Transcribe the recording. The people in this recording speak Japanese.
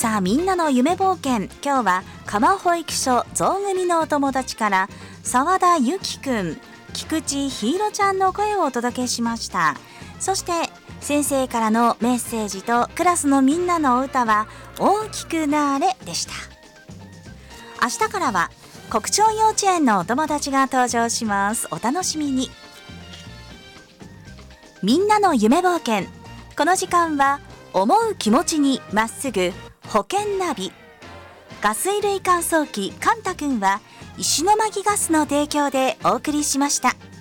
さあみんなの夢冒険、今日は蒲保育所ゾウ組のお友達から澤田ゆきくん、菊池ひいろちゃんの声をお届けしました。そして先生からのメッセージとクラスのみんなのお歌は大きくなーれでした。明日からは国庁幼稚園のお友達が登場します。お楽しみに。みんなの夢冒険、この時間は思う気持ちにまっすぐ保険ナビ、ガス衣類乾燥機カンタ君は石巻ガスの提供でお送りしました。